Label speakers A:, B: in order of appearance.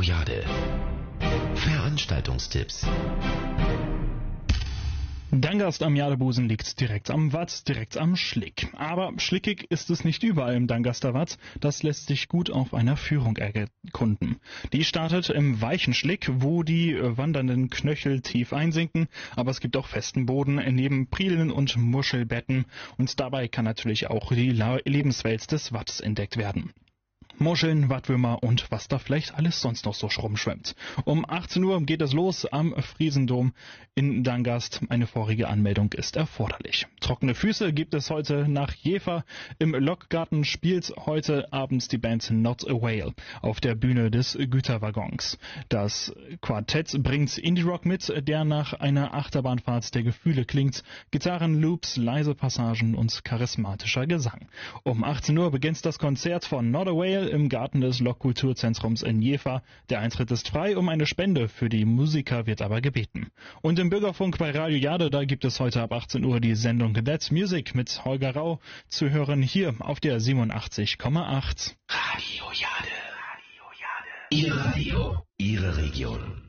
A: Jade. Veranstaltungstipps.
B: Dangast am Jadebusen liegt direkt am Watt, direkt am Schlick. Aber schlickig ist es nicht überall im Dangaster Watt. Das lässt sich gut auf einer Führung erkunden. Die startet im weichen Schlick, wo die wandernden Knöchel tief einsinken. Aber es gibt auch festen Boden neben Prielen und Muschelbetten. Und dabei kann natürlich auch die Lebenswelt des Watts entdeckt werden. Muscheln, Wattwürmer und was da vielleicht alles sonst noch so rumschwimmt. Um 18 Uhr geht es los am Friesendom in Dangast. Eine vorige Anmeldung ist erforderlich. Trockene Füße gibt es heute nach Jever. Im Lokgarten spielt heute abends die Band Not a Whale auf der Bühne des Güterwaggons. Das Quartett bringt Indie-Rock mit, der nach einer Achterbahnfahrt der Gefühle klingt. Gitarren, Loops, leise Passagen und charismatischer Gesang. Um 18 Uhr beginnt das Konzert von Not a Whale im Garten des Lokkulturzentrums in Jever. Der Eintritt ist frei, um eine Spende für die Musiker wird aber gebeten. Und im Bürgerfunk bei Radio Jade, da gibt es heute ab 18 Uhr die Sendung That's Music mit Holger Rau zu hören hier auf der 87,8.
A: Radio Jade. Ihr Radio, Ihre Region.